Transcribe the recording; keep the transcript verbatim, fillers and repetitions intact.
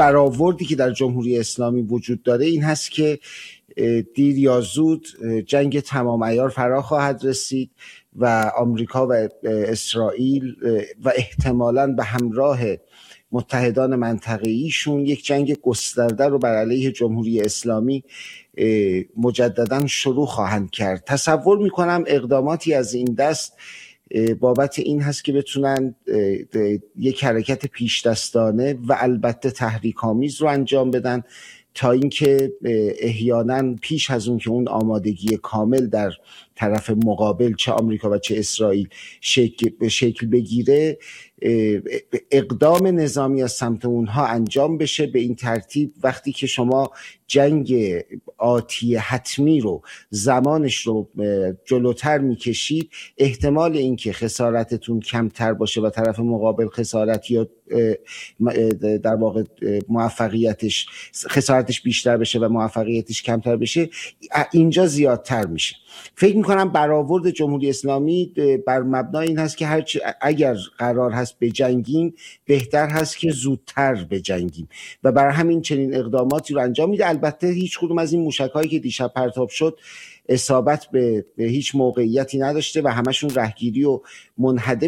برآوردی که در جمهوری اسلامی وجود داره این هست که دیر یا زود جنگ تمام عیار فرا خواهد رسید و آمریکا و اسرائیل و احتمالاً به همراه متحدان منطقه‌ایشون یک جنگ گسترده رو بر علیه جمهوری اسلامی مجدداً شروع خواهند کرد. تصور میکنم اقداماتی از این دست بابت این هست که بتونن یک حرکت پیش دستانه و البته تحریک‌آمیز رو انجام بدن تا اینکه احیانا پیش از اون که اون آمادگی کامل در طرف مقابل چه آمریکا و چه اسرائیل شکل, شکل بگیره اقدام نظامی از سمت اونها انجام بشه. به این ترتیب وقتی که شما جنگ آتی حتمی رو زمانش رو جلوتر میکشید احتمال اینکه خسارتتون کمتر باشه و طرف مقابل خسارت یا در واقع موفقیتش خسارتش بیشتر بشه و موفقیتش کمتر بشه اینجا زیادتر میشه. فکر میکنم برآورد جمهوری اسلامی بر مبنای این هست که هر اگر قرار هست بجنگیم بهتر هست که زودتر بجنگیم و برای همین چنین اقداماتی رو انجام میده. البته هیچ کدوم از این موشک‌هایی که دیشب پرتاب شد اصابت به, به هیچ موقعیتی نداشته و همشون رهگیری و منهدم